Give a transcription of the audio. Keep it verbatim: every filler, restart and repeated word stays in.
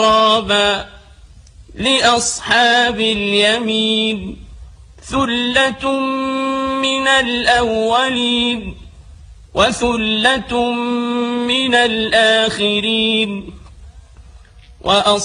شرابا لأصحاب اليمين ثلة من الأولين وثلة من الآخرين.